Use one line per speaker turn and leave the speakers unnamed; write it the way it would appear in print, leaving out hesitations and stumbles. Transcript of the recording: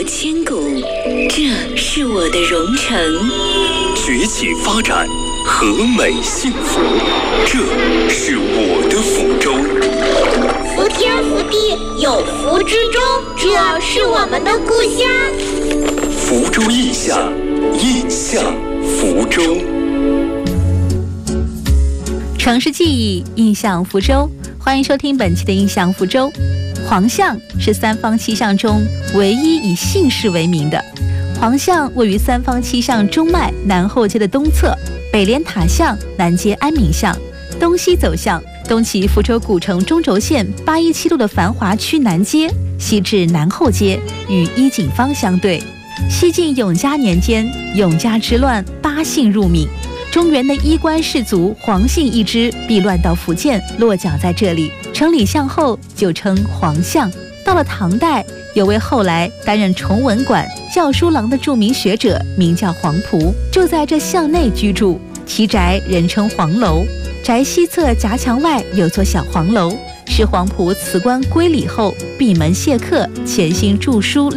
千古，这是我的蓉城。
崛起发展，和美幸福，这是我的福州。
福天福地有福之州，这是我们的故乡。
福州印象，印象福州。
城市记忆，印象福州。欢迎收听本期的印象福州。黄巷是三坊七巷中唯一以姓氏为名的。黄巷位于三坊七巷中脉南后街的东侧，北连塔巷，南接安民巷，东西走向东起福州古城中轴线817路的繁华区南街，西至南后街，与衣锦坊相对。西晋永嘉年间，永嘉之乱，8姓入闽。中原的衣冠士族黄姓一支避乱到福建，落脚在这里。城里巷后就称黄巷。到了唐代，有位后来担任崇文馆教书郎的著名学者，名叫黄璞，就在这巷内居住。其宅人称黄楼，宅西侧夹墙外有座小黄楼，是黄璞辞官归里后闭门谢客，潜心著书